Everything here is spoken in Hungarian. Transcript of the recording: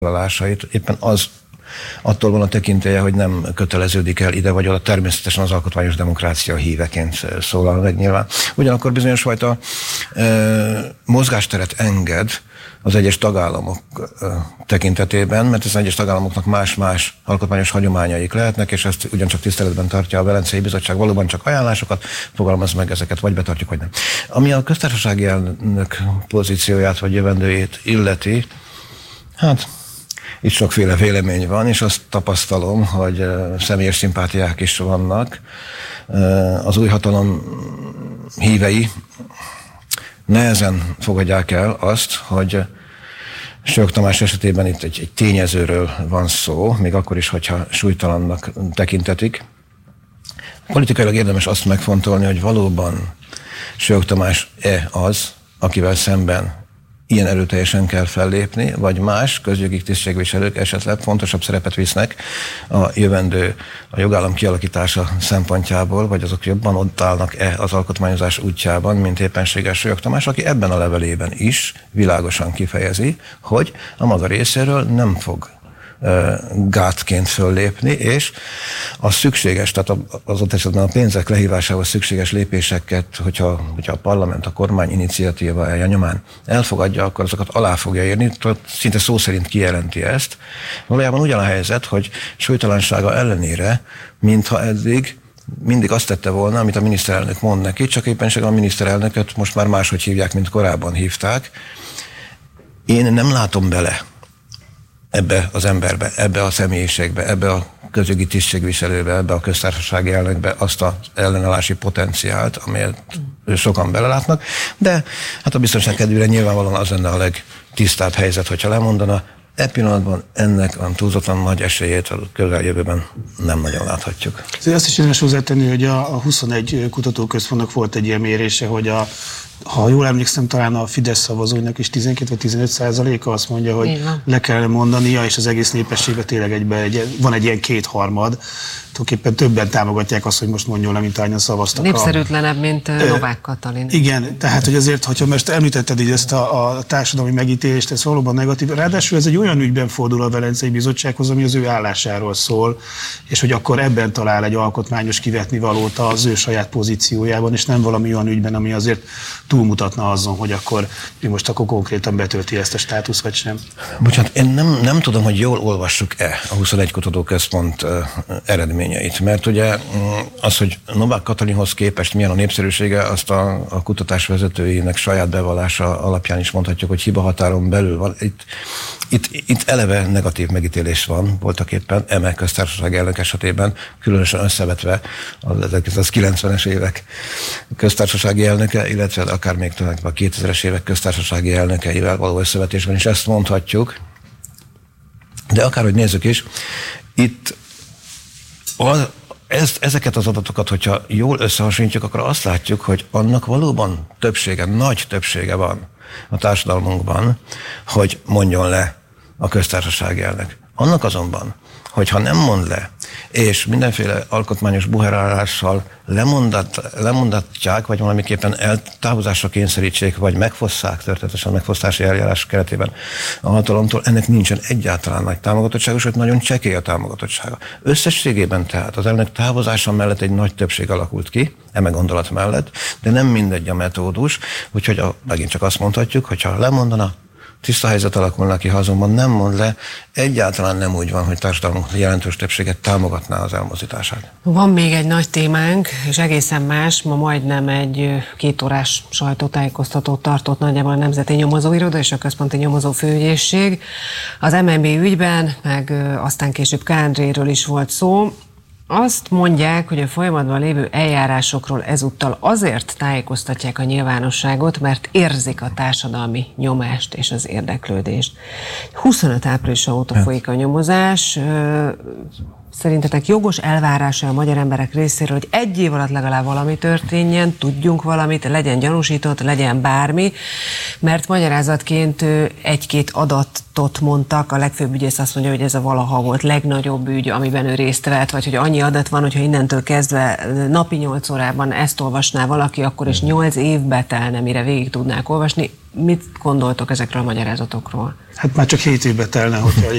vállalásait, éppen az attól van a tekintélye, hogy nem köteleződik el ide vagy oda, természetesen az alkotmányos demokrácia híveként szólal meg nyilván. Ugyanakkor bizonyos fajta mozgásteret enged az egyes tagállamok tekintetében, mert az egyes tagállamoknak más-más alkotmányos hagyományaik lehetnek, és ezt ugyancsak tiszteletben tartja a Velencei Bizottság, valóban csak ajánlásokat fogalmaz meg, ezeket vagy betartjuk, vagy nem. Ami a köztársasági elnök pozícióját vagy jövendőjét illeti, hát itt sokféle vélemény van, és azt tapasztalom, hogy személyes szimpátiák is vannak. Az új hatalom hívei nehezen fogadják el azt, hogy Sők Tamás esetében itt egy tényezőről van szó, még akkor is, hogyha súlytalannak tekintetik. Politikailag érdemes azt megfontolni, hogy valóban Sők Tamás-e az, akivel szemben ilyen erőteljesen kell fellépni, vagy más közjogi tisztségviselők esetleg fontosabb szerepet visznek a jövendő, a jogállam kialakítása szempontjából, vagy azok jobban ott állnak-e az alkotmányozás útjában, mint éppenséges Sők Tamás, aki ebben a levelében is világosan kifejezi, hogy a maga részéről nem fog gátként föllépni, és a szükséges, tehát az ott esetben a pénzek lehívásához szükséges lépéseket, hogyha a parlament, a kormány iniciatívája nyomán elfogadja, akkor azokat alá fogja írni, szinte szó szerint kijelenti ezt. Valójában ugyan a helyzet, hogy súlytalansága ellenére, mintha eddig mindig azt tette volna, amit a miniszterelnök mond neki, csak éppenséggel a miniszterelnököt most már máshogy hívják, mint korábban hívták. Én nem látom bele ebbe az emberbe, ebbe a személyiségbe, ebbe a közjogi tisztségviselőbe, ebbe a köztársasági elnökbe azt az ellenállási potenciált, amelyet sokan belelátnak, de hát a biztonság kedvére nyilvánvalóan az lenne a legtisztább helyzet, hogyha lemondana. Pillanatban ennek a túlzottan nagy esélyét a közeljövőben nem nagyon láthatjuk. Azt is érdemes hozzátenni, hogy a 21 kutatóközpontnak volt egy ilyen mérése, hogy ha jól emlékszem, talán a Fidesz szavazóinak is 12 vagy 15%-a azt mondja, hogy le kellene mondania, és az egész népességben tényleg van egy ilyen kétharmad. Tulajdonképpen többen támogatják azt, hogy most mondjon le, mint hányan szavaztak. Népszerűtlenebb, mint Novák Katalin. Igen, tehát hogy azért, hogyha most említetted így ezt a társadalmi megítélést, ez valóban negatív. Ráadásul ez egy olyan ügyben fordul a Velencei Bizottsághoz, ami az ő állásáról szól, és hogy akkor ebben talál egy alkotmányos kivetnivalót az ő saját pozíciójában, és nem valami olyan ügyben, ami azért túlmutatna azon, hogy akkor ő most akkor konkrétan betölti ezt a státuszt, vagy sem. Bocsánat, én nem tudom, hogy jól olvassuk-e a 21 kutatóközpont eredményeit, mert ugye az, hogy Novák Katalinhoz képest milyen a népszerűsége, azt a kutatás vezetőinek saját bevallása alapján is mondhatjuk, hogy hibahatáron belül van. Itt eleve negatív megítélés van, voltak éppen eme köztársaság elnök esetében, különösen összevetve az 1990-es évek köztársasági elnöke, illetve akár még a 2000-es évek köztársasági elnökeivel való összevetésben is ezt mondhatjuk. De akárhogy nézzük is, itt ezeket az adatokat, hogyha jól összehasonlítjuk, akkor azt látjuk, hogy annak valóban nagy többsége van a társadalmunkban, hogy mondjon le a köztársasági elnök. Annak azonban, hogyha nem mond le, és mindenféle alkotmányos buherálással lemondatják, vagy valamiképpen eltávozásra kényszerítsék, vagy megfosszák, történetesen megfosztási eljárás keretében a hatalomtól, ennek nincsen egyáltalán nagy támogatottsága, sőt nagyon csekély a támogatottsága. Összességében tehát az elnök távozása mellett egy nagy többség alakult ki, eme gondolat mellett, de nem mindegy a metódus, úgyhogy megint csak azt mondhatjuk, hogyha lemondana, tiszta helyzet alakulna ki, ha azonban nem mond le, egyáltalán nem úgy van, hogy társadalmunk jelentős többséget támogatná az elmozdítását. Van még egy nagy témánk, és egészen más, ma majdnem egy 2 órás sajtótájékoztatót tartott nagyjából a Nemzeti Nyomozóiroda és a Központi Nyomozófőügyészség. Az MNB ügyben, meg aztán később K. Endréről is volt szó. Azt mondják, hogy a folyamatban lévő eljárásokról ezúttal azért tájékoztatják a nyilvánosságot, mert érzik a társadalmi nyomást és az érdeklődést. 25 áprilisa óta folyik a nyomozás. Szerintetek jogos elvárása a magyar emberek részéről, hogy 1 év alatt legalább valami történjen, tudjunk valamit, legyen gyanúsított, legyen bármi, mert magyarázatként 1-2 adatot mondtak, a legfőbb ügyész azt mondja, hogy ez a valaha volt legnagyobb ügy, amiben ő részt vett, vagy hogy annyi adat van, hogyha innentől kezdve napi 8 órában ezt olvasná valaki, akkor is 8 évbe telne, mire végig tudnák olvasni. Mit gondoltok ezekről a magyarázatokról? Hát már csak 7 évbe telne, hogyha